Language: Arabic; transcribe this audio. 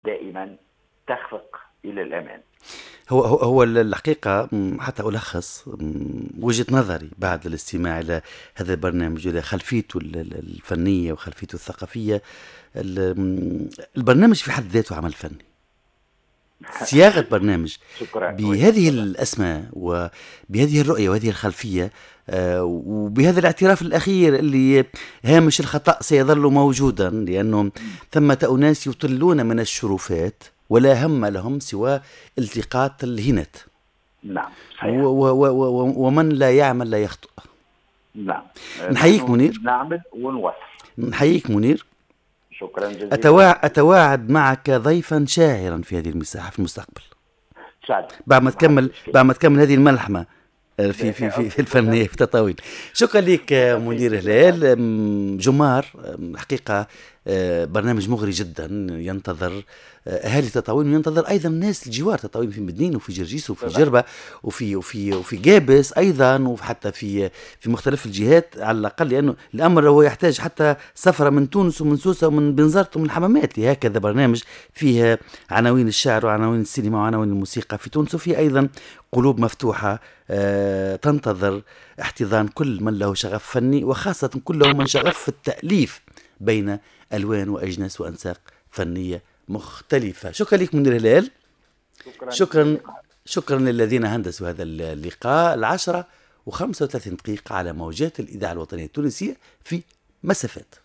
دائما تخفق إلى الأمان. هو الحقيقة، حتى ألخص وجهة نظري بعد الاستماع إلى هذا البرنامج إلى خلفيته الفنية وخلفيته الثقافية. البرنامج في حد ذاته عمل فني. صياغة برنامج شكرا. بهذه الأسماء وبهذه الرؤية وهذه الخلفية، وبهذا الاعتراف الأخير اللي هامش الخطأ سيظل موجودا، لأنه ثمة أناس يطلون من الشرفات ولا هم لهم سوى التقاط الهنت. نعم صحيح. ومن لا يعمل لا يخطئ. نعم. نحييك منير. نعمل ونوصل. نحييك منير. شكرا جزيلا. أتواعد معك ضيفا شاعرا في هذه المساحة في المستقبل، سعد. بعد ما تكمل هذه الملحمة في الفنية في تطاوين. شكرا لك منير هلال جمار. الحقيقة برنامج مغري جدا ينتظر أهالي تطاوين، وينتظر أيضا ناس الجوار تطاوين في مدنين وفي جرجيس وفي جربة وفي جابس أيضا، وحتى في مختلف الجهات على الأقل، لأنه الأمر هو يحتاج حتى سفرة من تونس ومن سوسة ومن بنزرت ومن الحمامات لهكذا برنامج فيه عناوين الشعر وعناوين السينما وعناوين الموسيقى في تونس، وفي أيضا قلوب مفتوحة تنتظر احتضان كل من له شغف فني، وخاصة كل من شغف في التأليف بين ألوان وأجناس وأنساق فنية مختلفة. شكرا لك منير هلال. شكرا للذين هندسوا هذا اللقاء. 10:35 على موجات الإذاعة الوطنية التونسية في مسافات.